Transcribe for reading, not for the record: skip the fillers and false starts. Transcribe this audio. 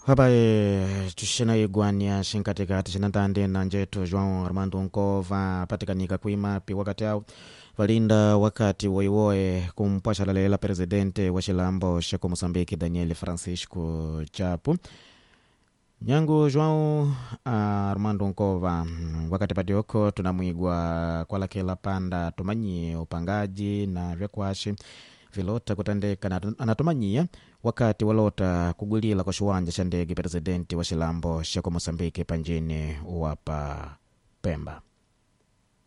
Habaye tushina igwania shinkatika tishinantande na njetu João Armando Nkova patikanika kuimapi wakati au valinda wakati woiwoe kumpasha lalela presidente wa Chilambo shako Mosambiki Daniel Francisco Chapo nyangu João Armando Nkova wakati patioko tunamwigwa kwa lakela panda tumanyi upangaji na vyakwashi vilota kutandeka anatumanyia wakati walota kugulila kwa shiwanja cha ndege presidenti wa Chilambo shako Mosambiki panjini wapa Pemba.